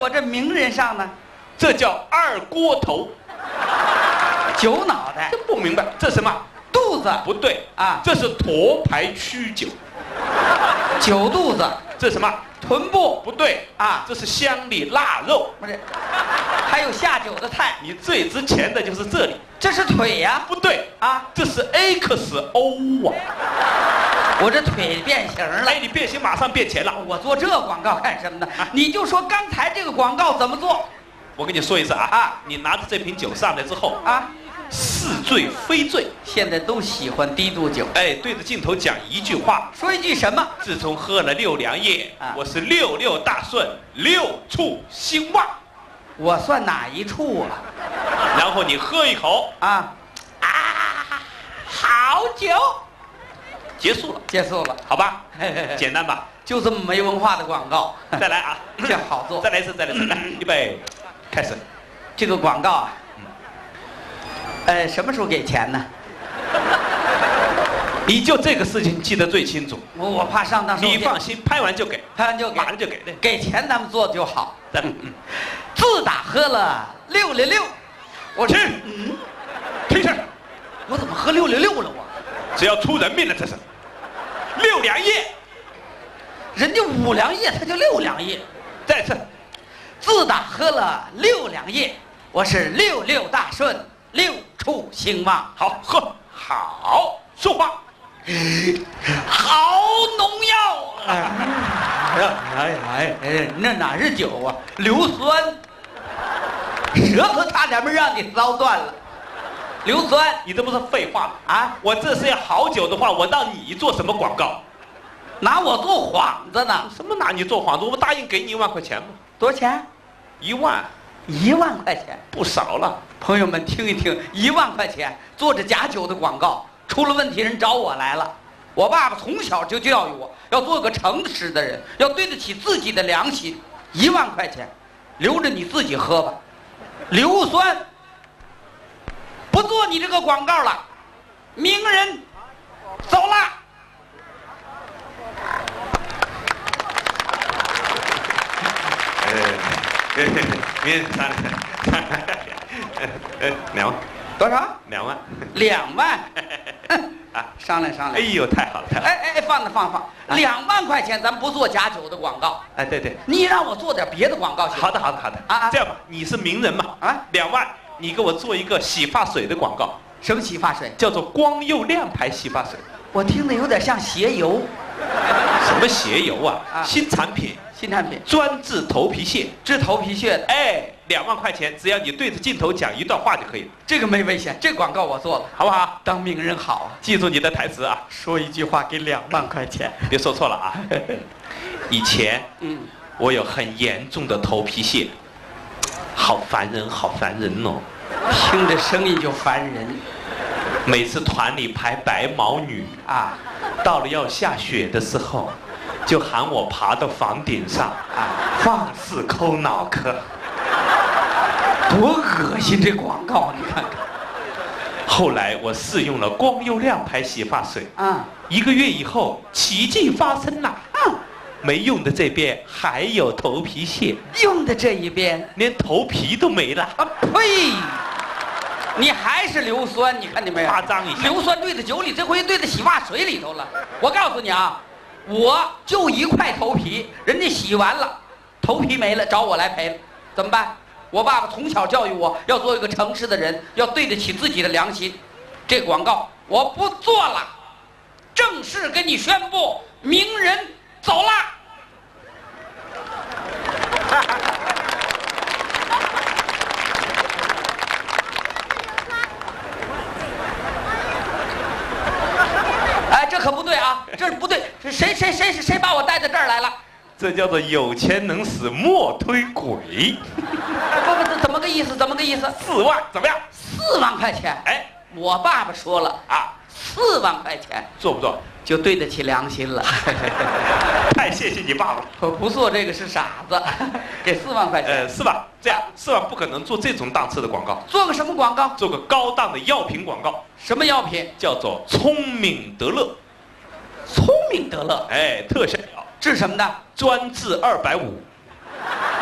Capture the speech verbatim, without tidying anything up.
我这名人上呢， 这叫二锅头。 酒脑袋， 这不明白，这什么？ 肚子不对啊， 这是驼牌曲酒。 酒肚子， 这什么？ 臀部不对啊， 这是香里腊肉。 不是，还有下酒的菜。 你最值钱的就是这里。 这是腿呀、 不对啊， 这是 X O 啊。 我这腿变形了。 哎，你变形马上变钱了。 我做这广告干什么呢？你就说刚才这个广告怎么做我跟你说一次啊啊！ 你拿着这瓶酒上来之后， 啊？ 似醉非醉。 现在都喜欢低度酒。 哎，对着镜头讲一句话。 说一句什么？ 自从喝了六粮液， 啊我是六六大顺，六畜兴旺。 我算哪一处啊？ 然后你喝一口， 啊啊！好酒， 结束了， 结束了。 好吧？ 嘿嘿嘿简单吧？ 就这么没文化的广告， 再来啊！ 这好做。 再来一次，再来一次，来，预备，开始。 这个广告啊，呃，什么时候给钱呢？ 你就这个事情记得最清楚。 我我怕上当受骗。 你放心，拍完就给， 拍完就给， 马上就给。对， 给钱咱们做就好。 咱们嗯， 自打喝了六六六，我停， 嗯， 停下， 我怎么喝六六六了我？ 只要出人命了，这是六粮液。 人家五粮液，它就六粮液。 再一次， 自打喝了六粮液，我是六六大顺，六畜兴旺。 好喝，好说话。 好农药！哎呀哎哎哎，那哪是酒啊？硫酸，舌头差点没让你糟断了。硫酸你这不是废话吗？ 啊！ 我这是要好酒的话，我让你做什么广告？ 拿我做幌子呢？ 什么拿你做幌子？我不答应给你一万块钱吗？ 多少钱？ 一万， 一万块钱。 不少了。 朋友们听一听，一万块钱做着假酒的广告，出了问题人找我来了。我爸爸从小就教育我要做个诚实的人，要对得起自己的良心。一万块钱，留着你自己喝吧。硫酸，不做你这个广告了。名人，走啦。 呃，明三，呃，两万， 多少？ 两万， 两万。 啊， 商量商量。 哎呦，太好了，太好了。 哎哎，放着放着放，两万块钱咱不做假酒的广告。 哎，对对， 你让我做点别的广告行吗？ 好的好的好的。 啊啊这样吧，你是名人嘛？ 啊， 两万，你给我做一个洗发水的广告， 什么洗发水？ 叫做光佑亮牌洗发水。 我听着有点像鞋油。 什么鞋油啊？ 啊新产品， 新产品， 专治头皮屑。 治头皮屑的。 哎，两万块钱，只要你对着镜头讲一段话就可以了， 这个没危险，这广告我做了， 好不好？ 当名人好啊， 记住你的台词啊， 说一句话给两万块钱。 别说错了啊。以前嗯， 我有很严重的头皮屑，好烦人，好烦人哦。 听着声音就烦人每次团里排白毛女， 啊到了要下雪的时候，就喊我爬到房顶上啊！ 放肆抠脑壳。 多恶心这广告，你看看后来我试用了光佑亮牌洗发水， 啊一个月以后，奇迹发生了。 啊！ 没用的这边还有头皮屑， 用的这一边连头皮都没了。 啊呸！你还是硫酸，你看见没有？ 夸张一下， 硫酸兑在酒里，这回兑在洗发水里头了。我告诉你啊，我就一块头皮，人家洗完了，头皮没了，找我来赔了，怎么办？我爸爸从小教育我要做一个诚实的人，要对得起自己的良心。这广告我不做了，正式跟你宣布，名人走啦！哎，这可不对啊，这是不对，是谁谁谁谁谁把我带到这儿来了？ 这叫做有钱能使磨推鬼。 不不，怎么个意思？怎么个意思？ 四万怎么样？ 四万块钱？ 哎， 我爸爸说了啊，四万块钱做不做？ 就对得起良心了。 太谢谢你爸爸了。 我不做这个是傻子，给四万块钱。 呃，是吧？这样四万不可能做这种档次的广告， 做个什么广告？ 做个高档的药品广告， 什么药品？ 叫做聪明得乐。 聪明得乐， 哎，特效药， 治什么的？ 专治二百五。